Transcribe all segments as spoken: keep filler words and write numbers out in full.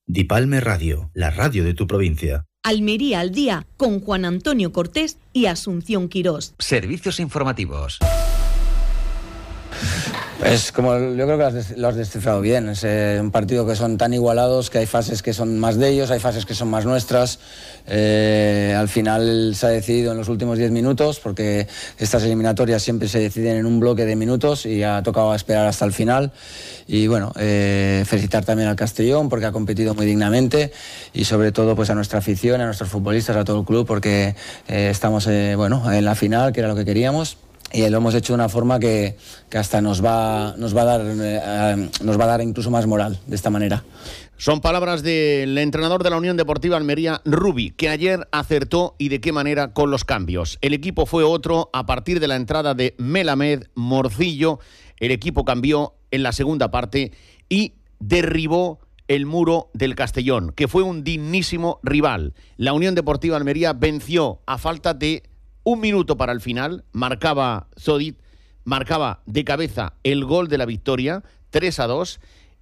Dipalme Radio, la radio de tu provincia. Almería al día, con Juan Antonio Cortés y Asunción Quirós. Servicios informativos. Es como yo creo que lo has, lo has descifrado bien. Es eh, un partido que son tan igualados que hay fases que son más de ellos, hay fases que son más nuestras. Eh, al final se ha decidido en los últimos diez minutos, porque estas eliminatorias siempre se deciden en un bloque de minutos y ha tocado esperar hasta el final. Y bueno, eh, felicitar también al Castellón porque ha competido muy dignamente, y sobre todo pues a nuestra afición, a nuestros futbolistas, a todo el club, porque eh, estamos eh, bueno, en la final, que era lo que queríamos. Y lo hemos hecho de una forma que, que hasta nos va, nos va a dar, eh, nos va a dar incluso más moral de esta manera. Son palabras del entrenador de la Unión Deportiva Almería, Rubi, que ayer acertó y de qué manera con los cambios. El equipo fue otro a partir de la entrada de Melamed, Morcillo. El equipo cambió en la segunda parte y derribó el muro del Castellón, que fue un dignísimo rival. La Unión Deportiva Almería venció a falta de un minuto para el final, marcaba Zodit, marcaba de cabeza el gol de la victoria, tres a dos,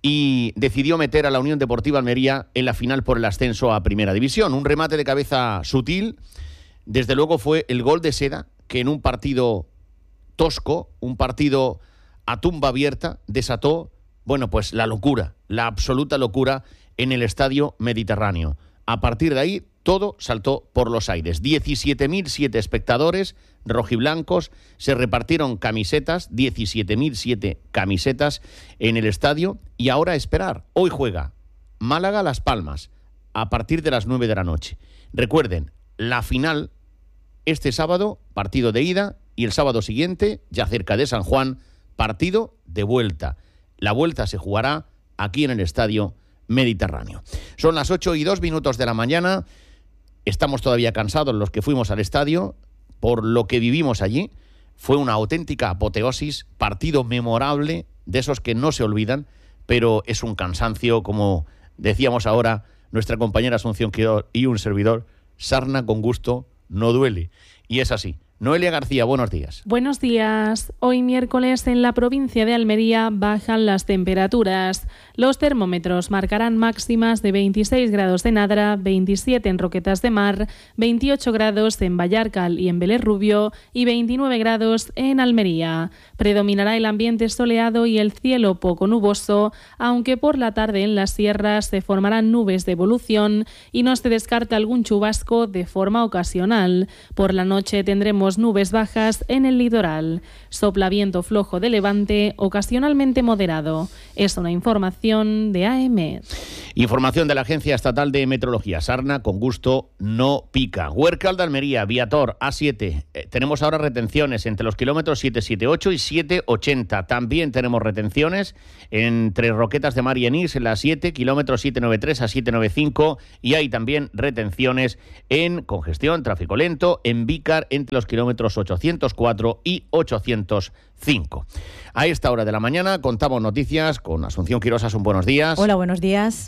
y decidió meter a la Unión Deportiva Almería en la final por el ascenso a Primera División. Un remate de cabeza sutil, desde luego fue el gol de Seda, que en un partido tosco, un partido a tumba abierta, desató, bueno, pues la locura, la absoluta locura en el Estadio Mediterráneo. A partir de ahí, todo saltó por los aires. diecisiete mil siete espectadores rojiblancos, se repartieron camisetas, diecisiete mil siete camisetas en el estadio, y ahora a esperar. Hoy juega Málaga-Las Palmas a partir de las nueve de la noche. Recuerden, la final este sábado, partido de ida, y el sábado siguiente, ya cerca de San Juan, partido de vuelta. La vuelta se jugará aquí en el Estadio Mediterráneo. Son las ocho y dos minutos de la mañana. Estamos todavía cansados los que fuimos al estadio por lo que vivimos allí. Fue una auténtica apoteosis, partido memorable, de esos que no se olvidan, pero es un cansancio, como decíamos ahora nuestra compañera Asunción Quirós y un servidor, sarna con gusto no duele. Y es así. Noelia García, buenos días. Buenos días. Hoy miércoles en la provincia de Almería bajan las temperaturas. Los termómetros marcarán máximas de veintiséis grados en Adra, veintisiete en Roquetas de Mar, veintiocho grados en Vallarcal y en Vélez Rubio y veintinueve grados en Almería. Predominará el ambiente soleado y el cielo poco nuboso, aunque por la tarde en las sierras se formarán nubes de evolución y no se descarta algún chubasco de forma ocasional. Por la noche tendremos nubes bajas en el litoral. Sopla viento flojo de levante, ocasionalmente moderado. Es una información de A M. Información de la Agencia Estatal de Meteorología. Sarna con gusto no pica. Huércal de Almería, Viator, A siete. Eh, tenemos ahora retenciones entre los kilómetros siete setenta y ocho y siete ochenta. También tenemos retenciones entre Roquetas de Mar y Enís en la siete, kilómetros siete noventa y tres a siete noventa y cinco. Y hay también retenciones en congestión, tráfico lento, en Vícar entre los kilómetros ochocientos cuatro y ochocientos cinco. A esta hora de la mañana contamos noticias con Asunción Quirós. Un buenos días. Hola, buenos días.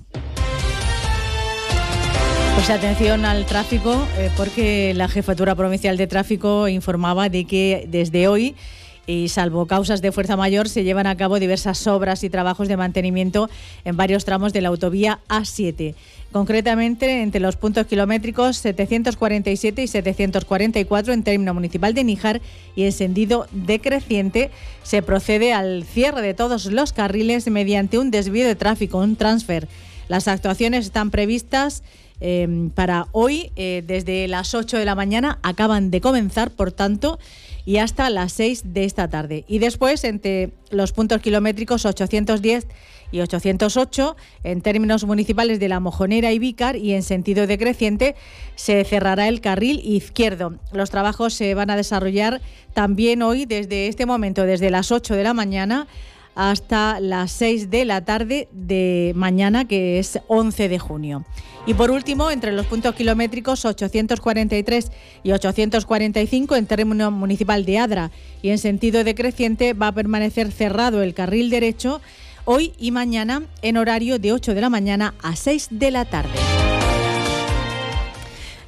Pues atención al tráfico, eh, porque la Jefatura Provincial de Tráfico informaba de que desde hoy, y salvo causas de fuerza mayor, se llevan a cabo diversas obras y trabajos de mantenimiento en varios tramos de la autovía A siete. Concretamente, entre los puntos kilométricos setecientos cuarenta y siete y setecientos cuarenta y cuatro en término municipal de Níjar y en sentido decreciente, se procede al cierre de todos los carriles mediante un desvío de tráfico, un transfer. Las actuaciones están previstas eh, para hoy, eh, desde las ocho de la mañana, acaban de comenzar, por tanto, y hasta las seis de esta tarde. Y después, entre los puntos kilométricos ochocientos diez y ochocientos ocho, en términos municipales de La Mojonera y Vícar, y en sentido decreciente, se cerrará el carril izquierdo. Los trabajos se van a desarrollar también hoy, desde este momento, desde las ocho de la mañana hasta las seis de la tarde de mañana, que es once de junio. Y por último, entre los puntos kilométricos ochocientos cuarenta y tres y ochocientos cuarenta y cinco en término municipal de Adra y en sentido decreciente, va a permanecer cerrado el carril derecho hoy y mañana en horario de ocho de la mañana a seis de la tarde.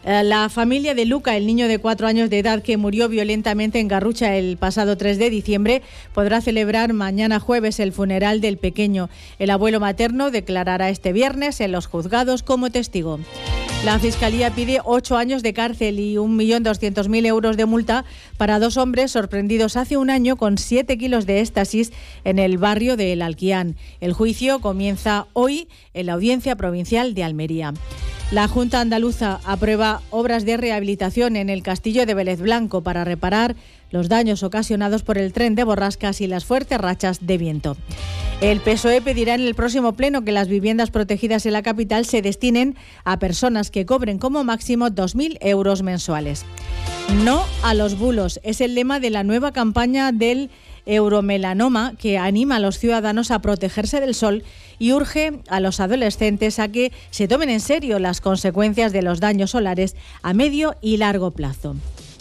La familia de Luca, el niño de cuatro años de edad que murió violentamente en Garrucha el pasado tres de diciembre, podrá celebrar mañana jueves el funeral del pequeño. El abuelo materno declarará este viernes en los juzgados como testigo. La Fiscalía pide ocho años de cárcel y un millón doscientos mil euros de multa para dos hombres sorprendidos hace un año con siete kilos de éxtasis en el barrio de El Alquián. El juicio comienza hoy en la Audiencia Provincial de Almería. La Junta Andaluza aprueba obras de rehabilitación en el Castillo de Vélez Blanco para reparar los daños ocasionados por el tren de borrascas y las fuertes rachas de viento. El P S O E pedirá en el próximo pleno que las viviendas protegidas en la capital se destinen a personas que cobren como máximo dos mil euros mensuales. No a los bulos es el lema de la nueva campaña del Euromelanoma, que anima a los ciudadanos a protegerse del sol y urge a los adolescentes a que se tomen en serio las consecuencias de los daños solares a medio y largo plazo.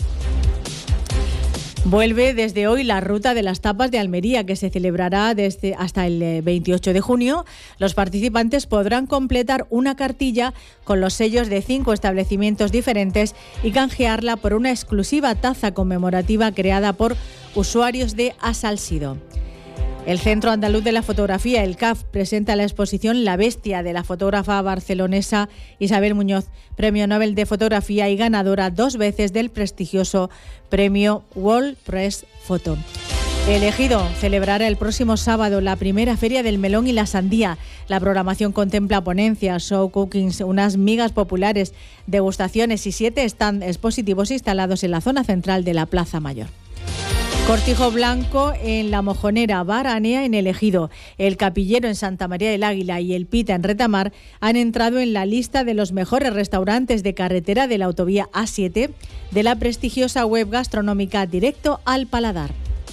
Vuelve desde hoy la Ruta de las Tapas de Almería, que se celebrará desde hasta el veintiocho de junio. Los participantes podrán completar una cartilla con los sellos de cinco establecimientos diferentes y canjearla por una exclusiva taza conmemorativa creada por usuarios de Asalsido. El Centro Andaluz de la Fotografía, el C A F, presenta la exposición La Bestia de la fotógrafa barcelonesa Isabel Muñoz, Premio Nobel de Fotografía y ganadora dos veces del prestigioso Premio World Press Photo. El Ejido celebrará el próximo sábado la primera Feria del Melón y la Sandía. La programación contempla ponencias, show cookings, unas migas populares, degustaciones y siete stand expositivos instalados en la zona central de la Plaza Mayor. Cortijo Blanco en La Mojonera, Baranea en El Ejido, El Capillero en Santa María del Águila y El Pita en Retamar han entrado en la lista de los mejores restaurantes de carretera de la autovía A siete de la prestigiosa web gastronómica Directo al Paladar.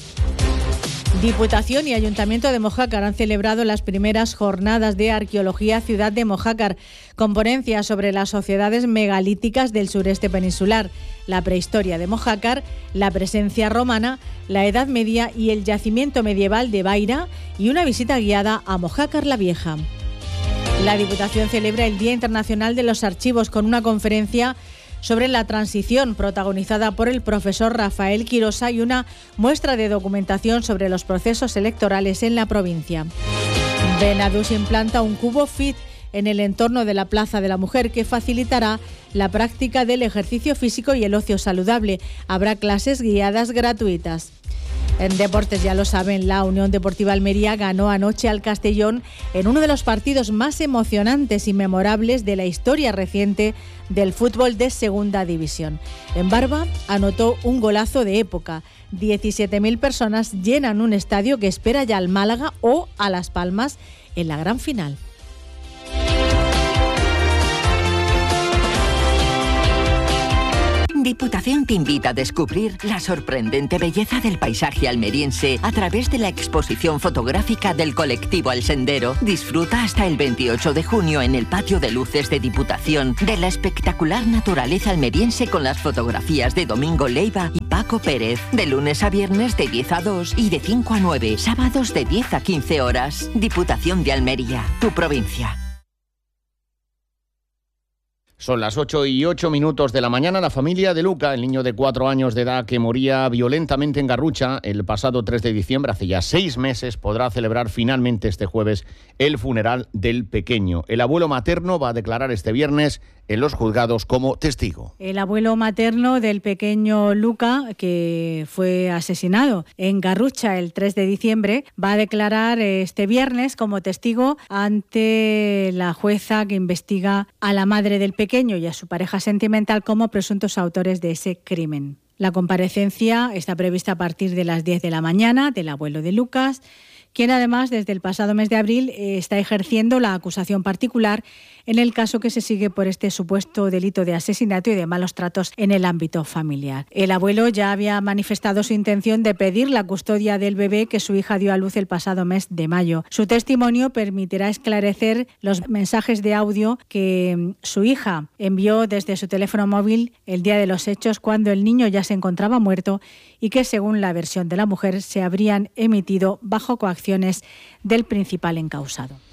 Diputación y Ayuntamiento de Mojácar han celebrado las primeras jornadas de arqueología Ciudad de Mojácar, con ponencias sobre las sociedades megalíticas del sureste peninsular, la prehistoria de Mojácar, la presencia romana, la Edad Media y el yacimiento medieval de Baira, y una visita guiada a Mojácar la Vieja. La Diputación celebra el Día Internacional de los Archivos con una conferencia sobre la transición protagonizada por el profesor Rafael Quirosa y una muestra de documentación sobre los procesos electorales en la provincia. Benadús implanta un cubo fit en el entorno de la Plaza de la Mujer que facilitará la práctica del ejercicio físico y el ocio saludable. Habrá clases guiadas gratuitas. En deportes, ya lo saben, la Unión Deportiva Almería ganó anoche al Castellón en uno de los partidos más emocionantes y memorables de la historia reciente del fútbol de Segunda División. En Barba anotó un golazo de época. diecisiete mil personas llenan un estadio que espera ya al Málaga o a Las Palmas en la gran final. Diputación te invita a descubrir la sorprendente belleza del paisaje almeriense a través de la exposición fotográfica del colectivo El Sendero. Disfruta hasta el veintiocho de junio en el patio de luces de Diputación de la espectacular naturaleza almeriense con las fotografías de Domingo Leiva y Paco Pérez. De lunes a viernes de diez a dos y de cinco a nueve, sábados de diez a quince horas. Diputación de Almería, tu provincia. Son las ocho y ocho minutos de la mañana. La familia de Luca, el niño de cuatro años de edad que moría violentamente en Garrucha el pasado tres de diciembre, hace ya seis meses, podrá celebrar finalmente este jueves el funeral del pequeño. El abuelo materno va a declarar este viernes en los juzgados como testigo. El abuelo materno del pequeño Luca, que fue asesinado en Garrucha el tres de diciembre, va a declarar este viernes como testigo ante la jueza que investiga a la madre del pequeño y a su pareja sentimental como presuntos autores de ese crimen. La comparecencia está prevista a partir de las diez de la mañana del abuelo de Lucas, quien además desde el pasado mes de abril eh, está ejerciendo la acusación particular en el caso que se sigue por este supuesto delito de asesinato y de malos tratos en el ámbito familiar. El abuelo ya había manifestado su intención de pedir la custodia del bebé que su hija dio a luz el pasado mes de mayo. Su testimonio permitirá esclarecer los mensajes de audio que su hija envió desde su teléfono móvil el día de los hechos, cuando el niño ya se encontraba muerto, y que, según la versión de la mujer, se habrían emitido bajo coacciones del principal encausado.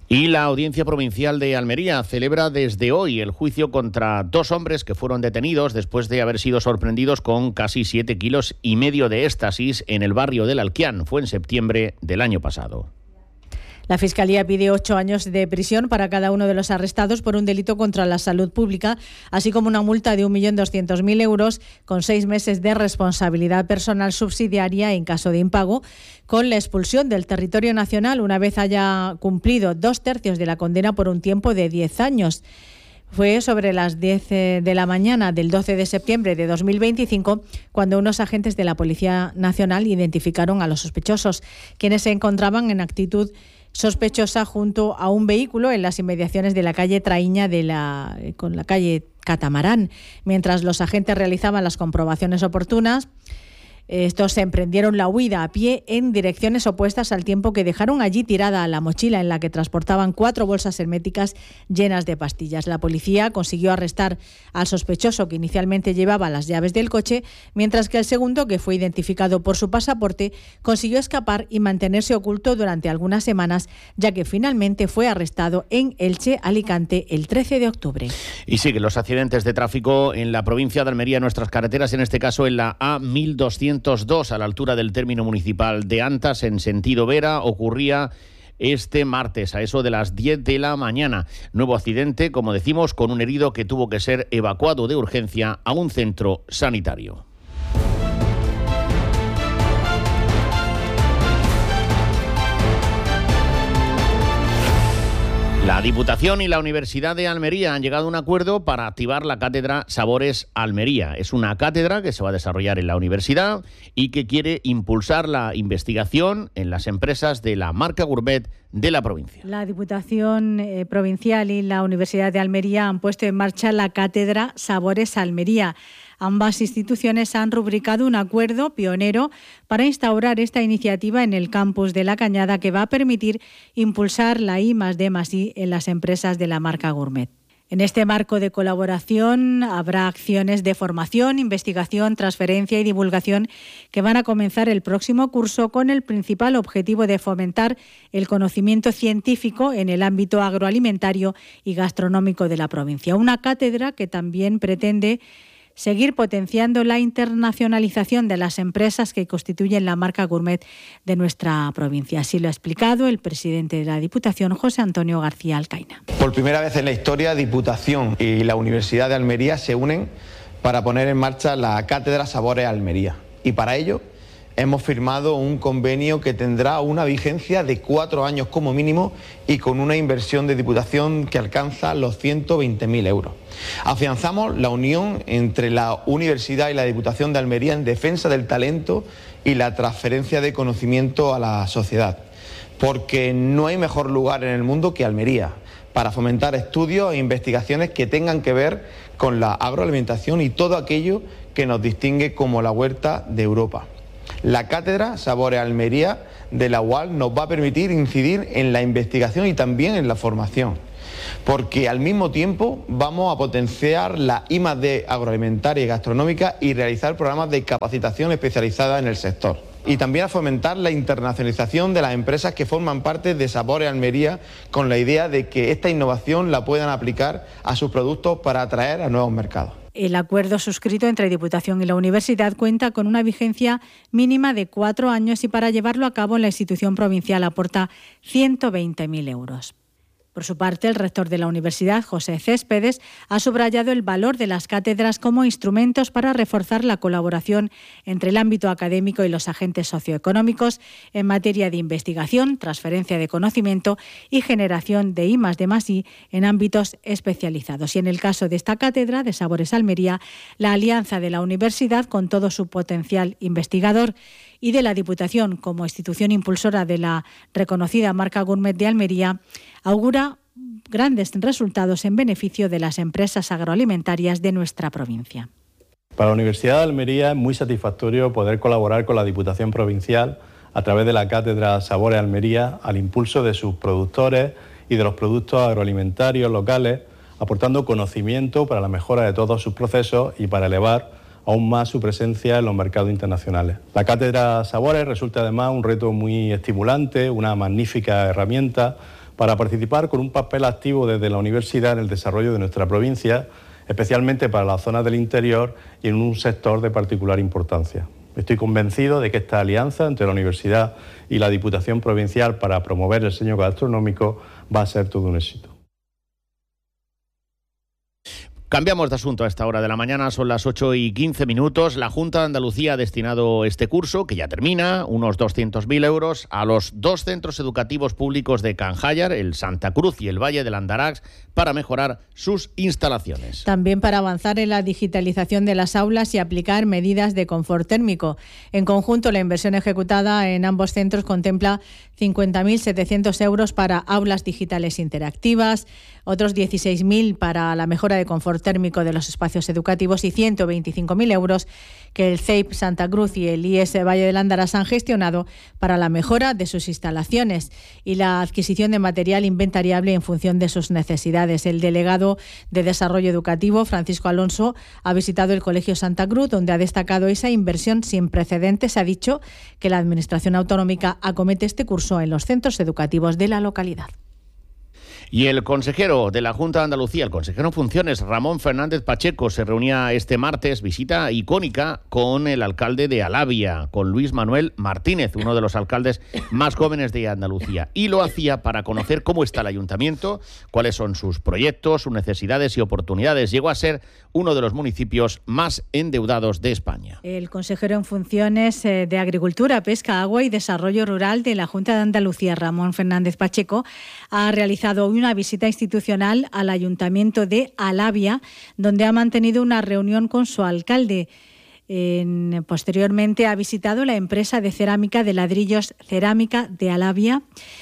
Y la Audiencia Provincial de Almería celebra desde hoy el juicio contra dos hombres que fueron detenidos después de haber sido sorprendidos con casi siete kilos y medio de éxtasis en el barrio del Alquián. Fue en septiembre del año pasado. La Fiscalía pide ocho años de prisión para cada uno de los arrestados por un delito contra la salud pública, así como una multa de un millón doscientos mil euros con seis meses de responsabilidad personal subsidiaria en caso de impago, con la expulsión del territorio nacional una vez haya cumplido dos tercios de la condena por un tiempo de diez años. Fue sobre las diez de la mañana del doce de septiembre de dos mil veinticinco cuando unos agentes de la Policía Nacional identificaron a los sospechosos, quienes se encontraban en actitud sospechosa junto a un vehículo en las inmediaciones de la calle Traíña de la, con la calle Catamarán. Mientras los agentes realizaban las comprobaciones oportunas, estos se emprendieron la huida a pie en direcciones opuestas, al tiempo que dejaron allí tirada la mochila en la que transportaban cuatro bolsas herméticas llenas de pastillas. La policía consiguió arrestar al sospechoso, que inicialmente llevaba las llaves del coche, mientras que el segundo, que fue identificado por su pasaporte, consiguió escapar y mantenerse oculto durante algunas semanas, ya que finalmente fue arrestado en Elche, Alicante, el trece de octubre. Y siguen los accidentes de tráfico en la provincia de Almería, en nuestras carreteras, en este caso en la A mil doscientos dos, a la altura del término municipal de Antas, en sentido Vera. Ocurría este martes a eso de las diez de la mañana. Nuevo accidente, como decimos, con un herido que tuvo que ser evacuado de urgencia a un centro sanitario. La Diputación y la Universidad de Almería han llegado a un acuerdo para activar la cátedra Sabores Almería. Es una cátedra que se va a desarrollar en la universidad y que quiere impulsar la investigación en las empresas de la marca gourmet de la provincia. La Diputación eh, Provincial y la Universidad de Almería han puesto en marcha la cátedra Sabores Almería. Ambas instituciones han rubricado un acuerdo pionero para instaurar esta iniciativa en el campus de La Cañada, que va a permitir impulsar la I más D más I en las empresas de la marca gourmet. En este marco de colaboración habrá acciones de formación, investigación, transferencia y divulgación que van a comenzar el próximo curso, con el principal objetivo de fomentar el conocimiento científico en el ámbito agroalimentario y gastronómico de la provincia. Una cátedra que también pretende seguir potenciando la internacionalización de las empresas que constituyen la marca gourmet de nuestra provincia. Así lo ha explicado el presidente de la Diputación, José Antonio García Alcaina. Por primera vez en la historia, Diputación y la Universidad de Almería se unen para poner en marcha la Cátedra Sabores Almería. Y para ello hemos firmado un convenio que tendrá una vigencia de cuatro años como mínimo y con una inversión de Diputación que alcanza los ciento veinte mil euros. Afianzamos la unión entre la Universidad y la Diputación de Almería en defensa del talento y la transferencia de conocimiento a la sociedad, porque no hay mejor lugar en el mundo que Almería para fomentar estudios e investigaciones que tengan que ver con la agroalimentación y todo aquello que nos distingue como la huerta de Europa. La cátedra Sabores Almería de la U A L nos va a permitir incidir en la investigación y también en la formación, porque al mismo tiempo vamos a potenciar la I más D agroalimentaria y gastronómica y realizar programas de capacitación especializada en el sector. Y también a fomentar la internacionalización de las empresas que forman parte de Sabores Almería, con la idea de que esta innovación la puedan aplicar a sus productos para atraer a nuevos mercados. El acuerdo suscrito entre Diputación y la Universidad cuenta con una vigencia mínima de cuatro años y para llevarlo a cabo la institución provincial aporta ciento veinte mil euros. Por su parte, el rector de la universidad, José Céspedes, ha subrayado el valor de las cátedras como instrumentos para reforzar la colaboración entre el ámbito académico y los agentes socioeconómicos en materia de investigación, transferencia de conocimiento y generación de I más D más I en ámbitos especializados. Y en el caso de esta cátedra de Sabores Almería, la alianza de la universidad con todo su potencial investigador y de la Diputación como institución impulsora de la reconocida marca gourmet de Almería augura grandes resultados en beneficio de las empresas agroalimentarias de nuestra provincia. Para la Universidad de Almería es muy satisfactorio poder colaborar con la Diputación Provincial a través de la Cátedra Sabores Almería al impulso de sus productores y de los productos agroalimentarios locales, aportando conocimiento para la mejora de todos sus procesos y para elevar aún más su presencia en los mercados internacionales. La Cátedra Sabores resulta además un reto muy estimulante, una magnífica herramienta para participar con un papel activo desde la universidad en el desarrollo de nuestra provincia, especialmente para las zonas del interior y en un sector de particular importancia. Estoy convencido de que esta alianza entre la universidad y la Diputación Provincial para promover el sueño gastronómico va a ser todo un éxito. Cambiamos de asunto a esta hora de la mañana, son las ocho y quince minutos. La Junta de Andalucía ha destinado este curso, que ya termina, unos doscientos mil euros, a los dos centros educativos públicos de Canjayar, el Santa Cruz y el Valle del Andarax, para mejorar sus instalaciones. También para avanzar en la digitalización de las aulas y aplicar medidas de confort térmico. En conjunto, la inversión ejecutada en ambos centros contempla cincuenta mil setecientos euros para aulas digitales interactivas, otros dieciséis mil para la mejora de confort térmico de los espacios educativos y ciento veinticinco mil euros que el C E I P Santa Cruz y el I E S Valle del Andarax han gestionado para la mejora de sus instalaciones y la adquisición de material inventariable en función de sus necesidades. El delegado de Desarrollo Educativo, Francisco Alonso, ha visitado el Colegio Santa Cruz, donde ha destacado esa inversión sin precedentes. Ha dicho que la Administración Autonómica acomete este curso en los centros educativos de la localidad. Y el consejero de la Junta de Andalucía, el consejero en funciones, Ramón Fernández Pacheco, se reunía este martes, visita icónica, con el alcalde de Alavia, con Luis Manuel Martínez, uno de los alcaldes más jóvenes de Andalucía. Y lo hacía para conocer cómo está el ayuntamiento, cuáles son sus proyectos, sus necesidades y oportunidades. Llegó a ser uno de los municipios más endeudados de España. El consejero en funciones de Agricultura, Pesca, Agua y Desarrollo Rural de la Junta de Andalucía, Ramón Fernández Pacheco, ha realizado una visita institucional al Ayuntamiento de Alavia, donde ha mantenido una reunión con su alcalde. En, posteriormente ha visitado la empresa de cerámica de ladrillos Cerámica de Alavia.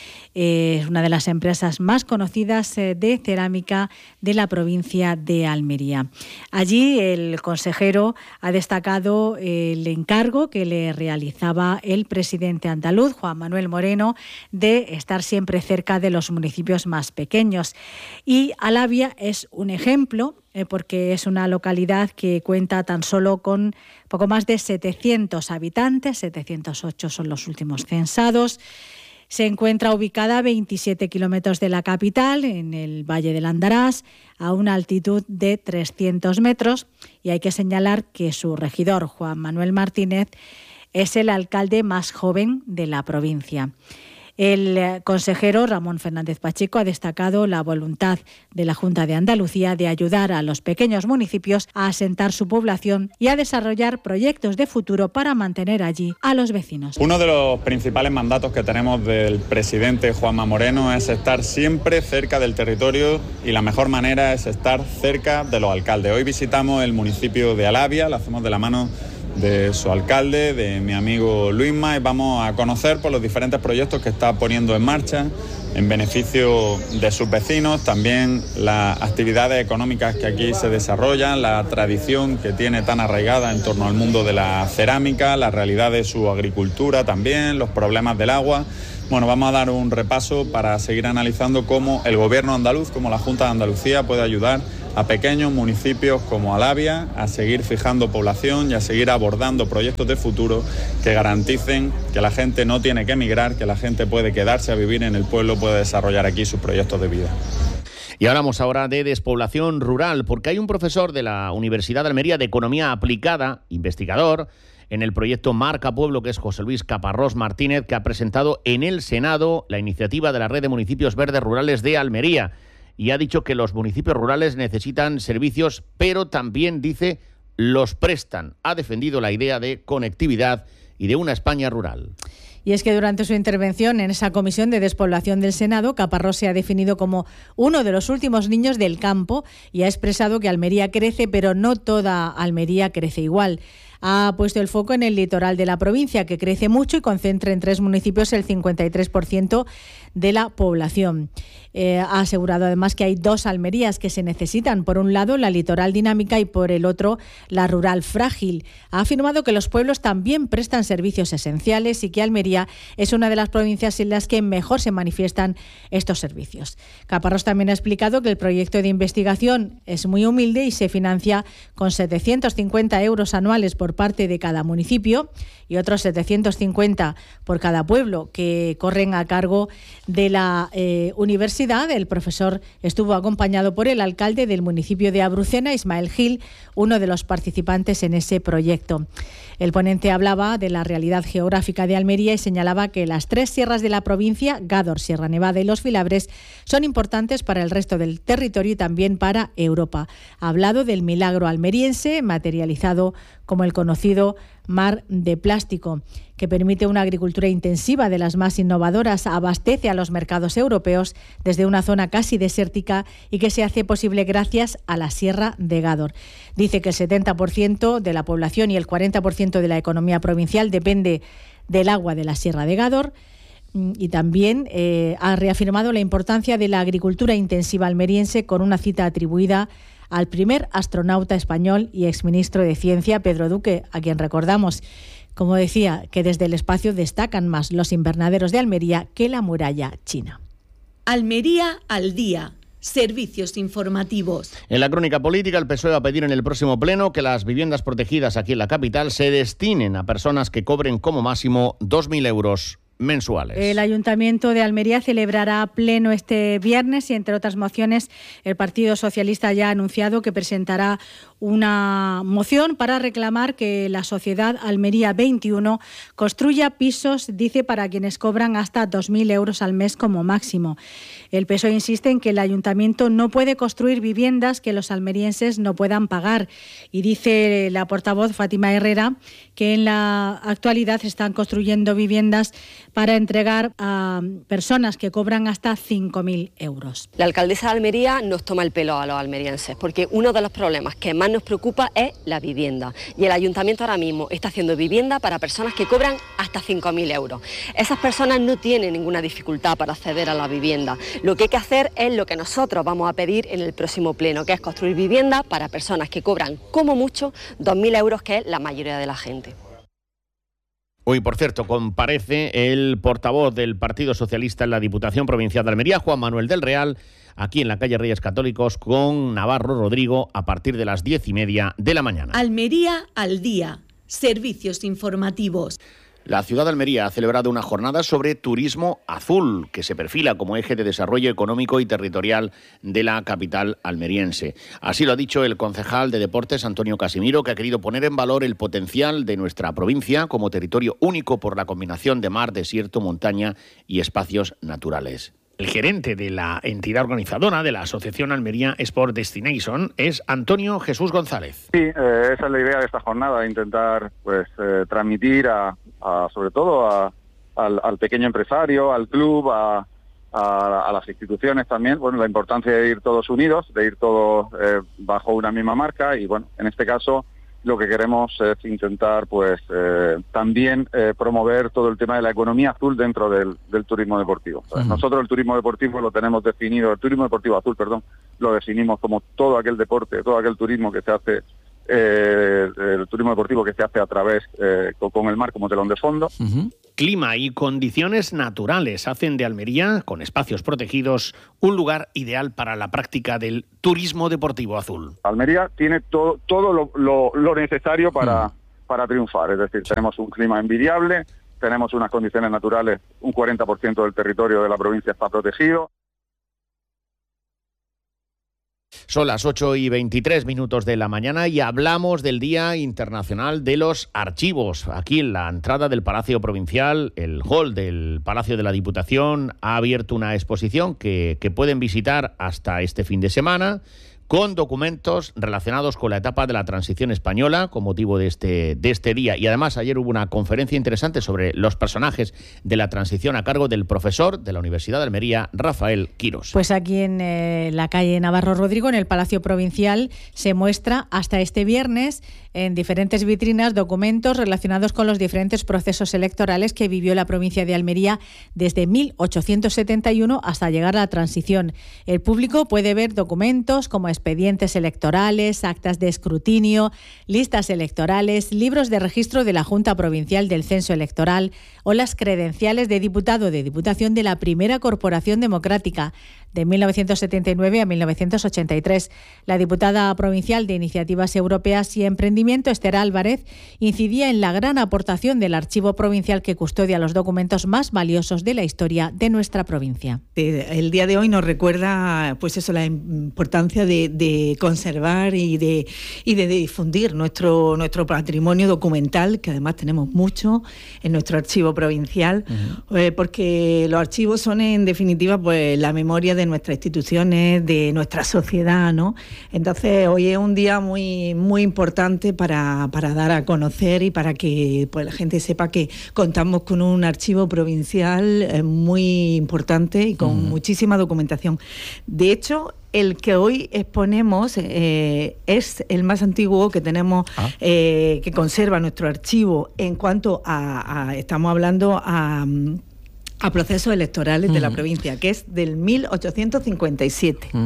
Es eh, una de las empresas más conocidas eh, de cerámica de la provincia de Almería. Allí el consejero ha destacado eh, el encargo que le realizaba el presidente andaluz, Juan Manuel Moreno, de estar siempre cerca de los municipios más pequeños. Y Alavia es un ejemplo, eh, porque es una localidad que cuenta tan solo con poco más de setecientos habitantes, setecientos ocho son los últimos censados. Se encuentra ubicada a veintisiete kilómetros de la capital, en el Valle del Andarax, a una altitud de trescientos metros, y hay que señalar que su regidor, Juan Manuel Martínez, es el alcalde más joven de la provincia. El consejero Ramón Fernández Pacheco ha destacado la voluntad de la Junta de Andalucía de ayudar a los pequeños municipios a asentar su población y a desarrollar proyectos de futuro para mantener allí a los vecinos. Uno de los principales mandatos que tenemos del presidente Juanma Moreno es estar siempre cerca del territorio, y la mejor manera es estar cerca de los alcaldes. Hoy visitamos el municipio de Alavia, lo hacemos de la mano de su alcalde, de mi amigo Luisma, y vamos a conocer por los diferentes proyectos que está poniendo en marcha en beneficio de sus vecinos, también las actividades económicas que aquí se desarrollan, la tradición que tiene tan arraigada en torno al mundo de la cerámica, la realidad de su agricultura también, los problemas del agua. Bueno, vamos a dar un repaso para seguir analizando cómo el gobierno andaluz, como la Junta de Andalucía, puede ayudar a pequeños municipios como Alavia a seguir fijando población y a seguir abordando proyectos de futuro que garanticen que la gente no tiene que emigrar, que la gente puede quedarse a vivir en el pueblo, puede desarrollar aquí sus proyectos de vida. Y hablamos ahora de despoblación rural, porque hay un profesor de la Universidad de Almería de Economía Aplicada, investigador, en el proyecto Marca Pueblo, que es José Luis Caparrós Martínez, que ha presentado en el Senado la iniciativa de la Red de Municipios Verdes Rurales de Almería. Y ha dicho que los municipios rurales necesitan servicios, pero también, dice, los prestan. Ha defendido la idea de conectividad y de una España rural. Y es que durante su intervención en esa comisión de despoblación del Senado, Caparrós se ha definido como uno de los últimos niños del campo y ha expresado que Almería crece, pero no toda Almería crece igual. Ha puesto el foco en el litoral de la provincia, que crece mucho y concentra en tres municipios el cincuenta y tres por ciento de la población. Eh, ha asegurado además que hay dos Almerías que se necesitan. Por un lado, la litoral dinámica y por el otro, la rural frágil. Ha afirmado que los pueblos también prestan servicios esenciales y que Almería es una de las provincias en las que mejor se manifiestan estos servicios. Caparrós también ha explicado que el proyecto de investigación es muy humilde y se financia con setecientos cincuenta euros anuales por por parte de cada municipio y otros setecientos cincuenta por cada pueblo, que corren a cargo de la eh, universidad. El profesor estuvo acompañado por el alcalde del municipio de Abrucena, Ismael Gil, uno de los participantes en ese proyecto. El ponente hablaba de la realidad geográfica de Almería y señalaba que las tres sierras de la provincia, Gádor, Sierra Nevada y Los Filabres, son importantes para el resto del territorio y también para Europa. Ha hablado del milagro almeriense, materializado como el conocido mar de plástico, que permite una agricultura intensiva de las más innovadoras, abastece a los mercados europeos desde una zona casi desértica y que se hace posible gracias a la Sierra de Gádor. Dice que el setenta por ciento de la población y el cuarenta por ciento de la economía provincial depende del agua de la Sierra de Gádor. Y también eh, ha reafirmado la importancia de la agricultura intensiva almeriense con una cita atribuida al primer astronauta español y exministro de Ciencia, Pedro Duque, a quien recordamos, como decía, que desde el espacio destacan más los invernaderos de Almería que la muralla china. Almería al día. Servicios informativos. En la crónica política, el P S O E va a pedir en el próximo pleno que las viviendas protegidas aquí en la capital se destinen a personas que cobren como máximo dos mil euros mensuales. El Ayuntamiento de Almería celebrará pleno este viernes y, entre otras mociones, el Partido Socialista ya ha anunciado que presentará una moción para reclamar que la sociedad Almería veintiuno construya pisos, dice, para quienes cobran hasta dos mil euros al mes como máximo. El P S O E insiste en que el Ayuntamiento no puede construir viviendas que los almerienses no puedan pagar y dice la portavoz Fátima Herrera que en la actualidad se están construyendo viviendas para entregar a personas que cobran hasta cinco mil euros. La alcaldesa de Almería nos toma el pelo a los almerienses porque uno de los problemas que más nos preocupa es la vivienda y el ayuntamiento ahora mismo está haciendo vivienda para personas que cobran hasta cinco mil euros. Esas personas no tienen ninguna dificultad para acceder a la vivienda. Lo que hay que hacer es lo que nosotros vamos a pedir en el próximo pleno, que es construir vivienda para personas que cobran como mucho dos mil euros, que es la mayoría de la gente. Hoy, por cierto, comparece el portavoz del Partido Socialista en la Diputación Provincial de Almería, Juan Manuel del Real, aquí en la calle Reyes Católicos con Navarro Rodrigo a partir de las diez y media de la mañana. Almería al día. Servicios informativos. La ciudad de Almería ha celebrado una jornada sobre turismo azul, que se perfila como eje de desarrollo económico y territorial de la capital almeriense. Así lo ha dicho el concejal de Deportes, Antonio Casimiro, que ha querido poner en valor el potencial de nuestra provincia como territorio único por la combinación de mar, desierto, montaña y espacios naturales. El gerente de la entidad organizadora de la Asociación Almería Sport Destination es Antonio Jesús González. Sí, eh, esa es la idea de esta jornada, intentar pues eh, transmitir a, a sobre todo a, al, al pequeño empresario, al club, a, a, a las instituciones también, bueno, la importancia de ir todos unidos, de ir todos eh, bajo una misma marca y bueno, en este caso lo que queremos es intentar pues eh, también eh, promover todo el tema de la economía azul dentro del, del turismo deportivo. Uh-huh. Nosotros el turismo deportivo lo tenemos definido, el turismo deportivo azul, perdón, lo definimos como todo aquel deporte, todo aquel turismo que se hace, eh, el turismo deportivo que se hace a través eh, con, con el mar como telón de fondo. Uh-huh. Clima y condiciones naturales hacen de Almería, con espacios protegidos, un lugar ideal para la práctica del turismo deportivo azul. Almería tiene todo, todo lo, lo, lo necesario para, mm. para triunfar, es decir, tenemos un clima envidiable, tenemos unas condiciones naturales, un cuarenta por ciento del territorio de la provincia está protegido. Son las ocho y veintitrés minutos de la mañana y hablamos del Día Internacional de los Archivos. Aquí en la entrada del Palacio Provincial, el hall del Palacio de la Diputación ha abierto una exposición que, que pueden visitar hasta este fin de semana, con documentos relacionados con la etapa de la transición española con motivo de este, de este día. Y además ayer hubo una conferencia interesante sobre los personajes de la transición a cargo del profesor de la Universidad de Almería, Rafael Quirós. Pues aquí en eh, la calle Navarro Rodrigo, en el Palacio Provincial, se muestra hasta este viernes en diferentes vitrinas documentos relacionados con los diferentes procesos electorales que vivió la provincia de Almería desde mil ochocientos setenta y uno hasta llegar a la transición. El público puede ver documentos como expedientes electorales, actas de escrutinio, listas electorales, libros de registro de la Junta Provincial del Censo Electoral o las credenciales de diputado o de diputación de la primera corporación democrática. de mil novecientos setenta y nueve a mil novecientos ochenta y tres. La diputada provincial de Iniciativas Europeas y Emprendimiento, Esther Álvarez, incidía en la gran aportación del Archivo Provincial que custodia los documentos más valiosos de la historia de nuestra provincia. El día de hoy nos recuerda, pues eso, la importancia de, de conservar y de, y de difundir nuestro, nuestro patrimonio documental, que además tenemos mucho en nuestro archivo provincial, uh-huh. eh, porque los archivos son en definitiva pues la memoria de nuestras instituciones, de nuestra sociedad, ¿no? Entonces hoy es un día muy, muy importante para, para dar a conocer y para que pues, la gente sepa que contamos con un archivo provincial eh, muy importante y con uh-huh. muchísima documentación. De hecho, el que hoy exponemos eh, es el más antiguo que tenemos, ah. eh, que conserva nuestro archivo en cuanto a, a estamos hablando a, a procesos electorales mm. de la provincia, que es del mil ochocientos cincuenta y siete. Mm.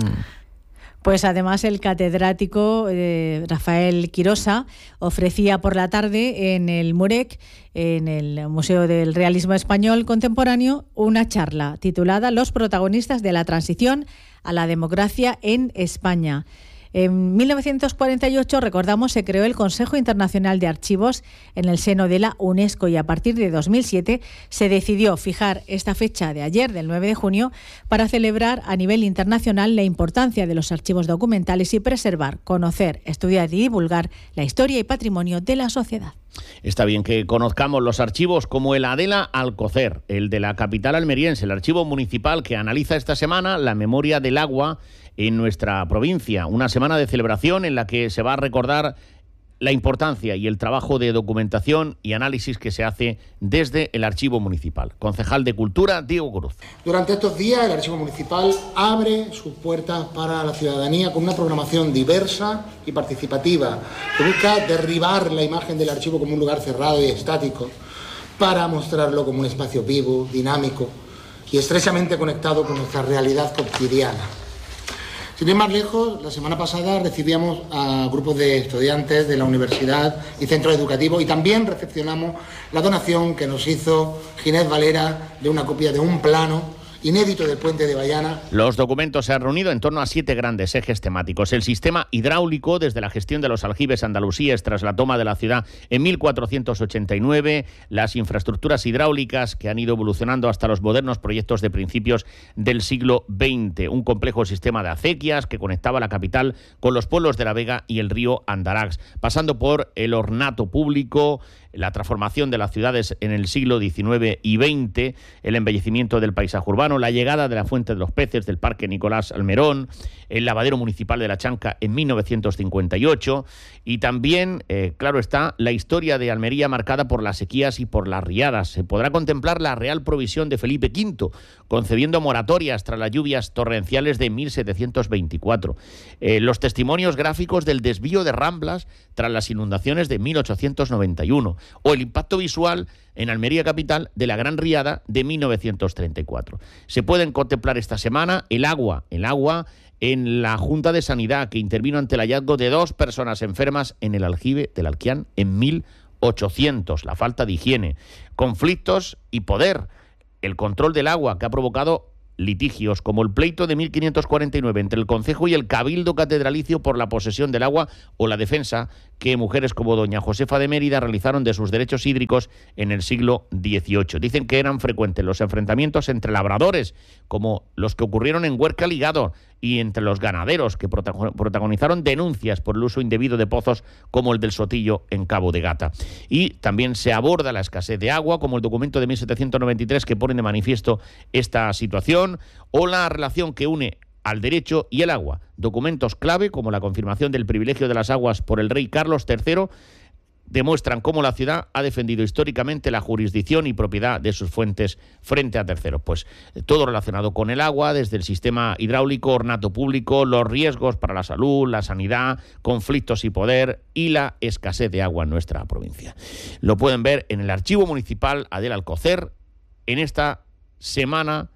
Pues además el catedrático eh, Rafael Quirosa ofrecía por la tarde en el MUREC, en el Museo del Realismo Español Contemporáneo, una charla titulada Los protagonistas de la transición a la democracia en España. En mil novecientos cuarenta y ocho, recordamos, se creó el Consejo Internacional de Archivos en el seno de la UNESCO y a partir de dos mil siete se decidió fijar esta fecha de ayer, del nueve de junio, para celebrar a nivel internacional la importancia de los archivos documentales y preservar, conocer, estudiar y divulgar la historia y patrimonio de la sociedad. Está bien que conozcamos los archivos como el Adela Alcocer, el de la capital almeriense, el archivo municipal que analiza esta semana la memoria del agua en nuestra provincia. Una semana de celebración en la que se va a recordar la importancia y el trabajo de documentación y análisis que se hace desde el Archivo Municipal. Concejal de Cultura, Diego Cruz. Durante estos días, el Archivo Municipal abre sus puertas para la ciudadanía con una programación diversa y participativa que busca derribar la imagen del archivo como un lugar cerrado y estático para mostrarlo como un espacio vivo, dinámico y estrechamente conectado con nuestra realidad cotidiana. Sin ir más lejos, la semana pasada recibíamos a grupos de estudiantes de la universidad y centros educativos y también recepcionamos la donación que nos hizo Ginés Valera de una copia de un plano inédito del puente de Bayana. Los documentos se han reunido en torno a siete grandes ejes temáticos. El sistema hidráulico desde la gestión de los aljibes andalusíes tras la toma de la ciudad en mil cuatrocientos ochenta y nueve, las infraestructuras hidráulicas que han ido evolucionando hasta los modernos proyectos de principios del siglo veinte, un complejo sistema de acequias que conectaba la capital con los pueblos de La Vega y el río Andarax, pasando por el ornato público, la transformación de las ciudades en el siglo diecinueve y veinte, el embellecimiento del paisaje urbano, la llegada de la Fuente de los Peces del Parque Nicolás Almerón, el lavadero municipal de La Chanca en mil novecientos cincuenta y ocho y también, eh, claro está, la historia de Almería marcada por las sequías y por las riadas. Se podrá contemplar la real provisión de Felipe quinto, concediendo moratorias tras las lluvias torrenciales de mil setecientos veinticuatro. Eh, los testimonios gráficos del desvío de Ramblas tras las inundaciones de mil ochocientos noventa y uno. O el impacto visual en Almería capital de la Gran Riada de mil novecientos treinta y cuatro. Se pueden contemplar esta semana el agua, el agua en la Junta de Sanidad, que intervino ante el hallazgo de dos personas enfermas en el aljibe del Alquián en mil ochocientos, la falta de higiene, conflictos y poder, el control del agua que ha provocado litigios, como el pleito de mil quinientos cuarenta y nueve entre el Concejo y el Cabildo Catedralicio por la posesión del agua, o la defensa que mujeres como doña Josefa de Mérida realizaron de sus derechos hídricos en el siglo dieciocho. Dicen que eran frecuentes los enfrentamientos entre labradores, como los que ocurrieron en Huerca Ligado, y entre los ganaderos, que protagonizaron denuncias por el uso indebido de pozos como el del Sotillo en Cabo de Gata. Y también se aborda la escasez de agua, como el documento de mil setecientos noventa y tres que pone de manifiesto esta situación, o la relación que une al derecho y el agua. Documentos clave, como la confirmación del privilegio de las aguas por el rey Carlos tercero, demuestran cómo la ciudad ha defendido históricamente la jurisdicción y propiedad de sus fuentes frente a terceros. Pues todo relacionado con el agua, desde el sistema hidráulico, ornato público, los riesgos para la salud, la sanidad, conflictos y poder y la escasez de agua en nuestra provincia. Lo pueden ver en el Archivo Municipal Adela Alcocer en esta semana,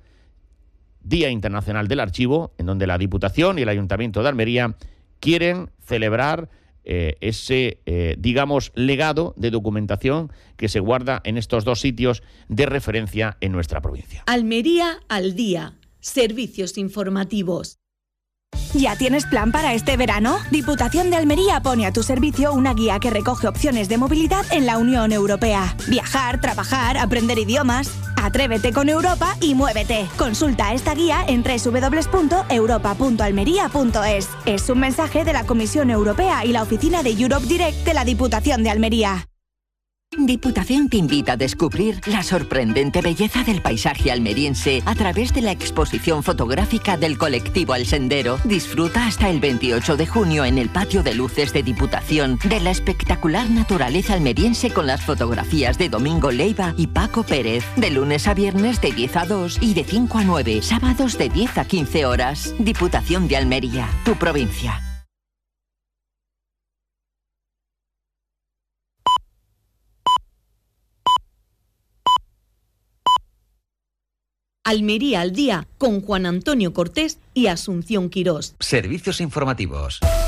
Día Internacional del Archivo, en donde la Diputación y el Ayuntamiento de Almería quieren celebrar Eh, ese, eh, digamos, legado de documentación que se guarda en estos dos sitios de referencia en nuestra provincia. Almería al día, Servicios informativos. ¿Ya tienes plan para este verano? Diputación de Almería pone a tu servicio una guía que recoge opciones de movilidad en la Unión Europea. Viajar, trabajar, aprender idiomas. Atrévete con Europa y muévete. Consulta esta guía en doble u doble u doble u punto europa punto almería punto es. Es un mensaje de la Comisión Europea y la oficina de Europe Direct de la Diputación de Almería. Diputación te invita a descubrir la sorprendente belleza del paisaje almeriense a través de la exposición fotográfica del colectivo El Sendero. Disfruta hasta el veintiocho de junio en el patio de luces de Diputación de la espectacular naturaleza almeriense con las fotografías de Domingo Leiva y Paco Pérez. De lunes a viernes de diez a dos y de cinco a nueve, sábados de diez a quince horas. Diputación de Almería, tu provincia. Almería al día con Juan Antonio Cortés y Asunción Quirós. Servicios informativos.